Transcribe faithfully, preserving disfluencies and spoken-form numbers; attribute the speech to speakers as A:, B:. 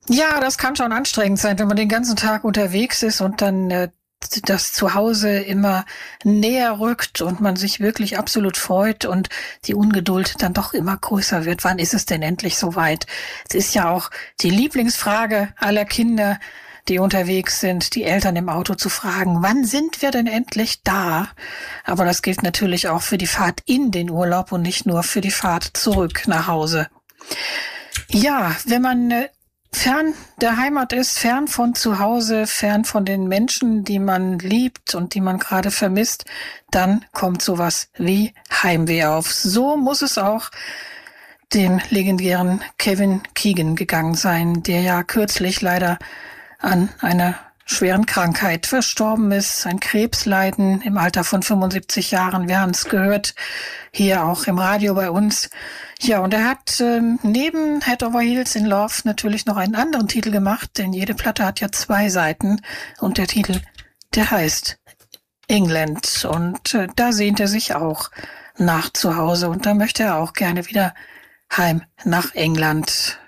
A: Ja, das kann schon anstrengend sein, wenn man den ganzen Tag unterwegs ist und dann äh, das Zuhause immer näher rückt und man sich wirklich absolut freut und die Ungeduld dann doch immer größer wird. Wann ist es denn endlich soweit? Es ist ja auch die Lieblingsfrage aller Kinder, die unterwegs sind, die Eltern im Auto zu fragen, wann sind wir denn endlich da? Aber das gilt natürlich auch für die Fahrt in den Urlaub und nicht nur für die Fahrt zurück nach Hause. Ja, wenn man äh, fern der Heimat ist, fern von zu Hause, fern von den Menschen, die man liebt und die man gerade vermisst, dann kommt sowas wie Heimweh auf. So muss es auch dem legendären Kevin Keegan gegangen sein, der ja kürzlich leider an einer schweren Krankheit verstorben ist, ein Krebsleiden im Alter von fünfundsiebzig Jahren. Wir haben es gehört, hier auch im Radio bei uns. Ja, und er hat ähm, neben Head Over Heels in Love natürlich noch einen anderen Titel gemacht, denn jede Platte hat ja zwei Seiten und der Titel, der heißt England und äh, da sehnt er sich auch nach zu Hause und da möchte er auch gerne wieder heim nach England.